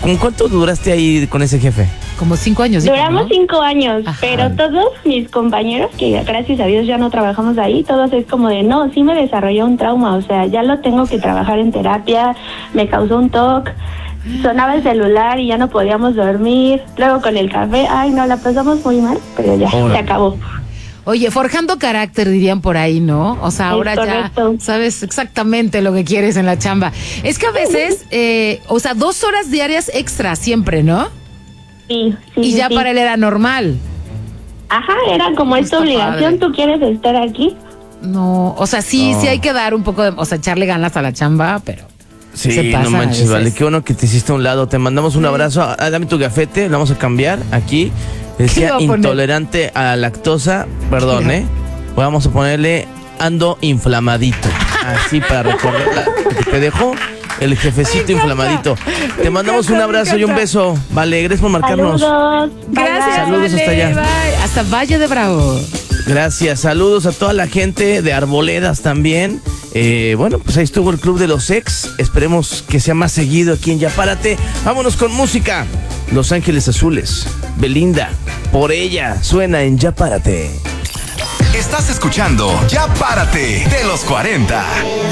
¿Con cuánto duraste ahí con ese jefe? Como 5 años. Duramos ¿no? 5 años, Ajá. pero todos mis compañeros, que gracias a Dios ya no trabajamos ahí, todos es como de, no, sí me desarrolló un trauma, o sea, ya lo tengo que trabajar en terapia, me causó un TOC, sonaba el celular y ya no podíamos dormir, luego con el café, ay no, la pasamos muy mal, pero ya, Órale. se acabó. Oye, forjando carácter dirían por ahí, ¿no? O sea, ahora ya correcto. sabes exactamente lo que quieres en la chamba. Es que a veces, 2 horas diarias extra siempre, ¿no? Sí, sí. Y sí, ya sí. para él era normal. Ajá, era como esta Está obligación, padre. ¿tú quieres estar aquí? No, o sea, sí, No. sí hay que dar un poco de, o sea, echarle ganas a la chamba, pero se Sí, pasa no a manches, veces. vale. Qué bueno que te hiciste a un lado. Te mandamos un abrazo. Dame tu gafete, lo vamos a cambiar aquí. Decía iba a poner? intolerante a la lactosa. Perdón, Mira. Vamos a ponerle ando inflamadito. Así para recordarla. Te dejó el jefecito inflamadito. Te mandamos un abrazo y un beso. Vale, gracias por marcarnos. Saludos. Bye, Gracias, bye. Saludos Vale, hasta allá. bye. Hasta Valle de Bravo. Gracias, saludos a toda la gente de Arboledas también. Bueno, pues ahí estuvo el Club de los Ex. Esperemos que sea más seguido aquí en Ya Párate. Vámonos con música. Los Ángeles Azules, Belinda, por ella, suena en Ya Párate. Estás escuchando Ya Párate de los 40.